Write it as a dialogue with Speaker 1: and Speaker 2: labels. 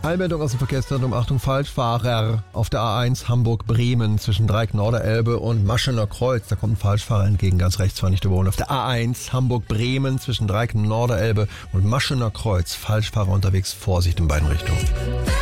Speaker 1: Eilmeldung aus dem Verkehrszentrum. Achtung, Falschfahrer auf der A1 Hamburg-Bremen zwischen Dreieck-Norderelbe und Maschener Kreuz. Da kommt ein Falschfahrer entgegen, ganz rechts, zwar nicht überholen. Auf der A1 Hamburg-Bremen zwischen Dreieck-Norderelbe und Maschener Kreuz. Falschfahrer unterwegs, Vorsicht in beiden Richtungen.